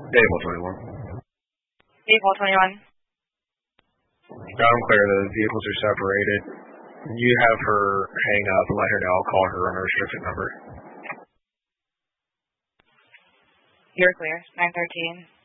Vehicle 21. Vehicle 21. Got them clear. The vehicles are separated. You have her hang up and let her know. I'll call her on her restricted number. You're clear. 913.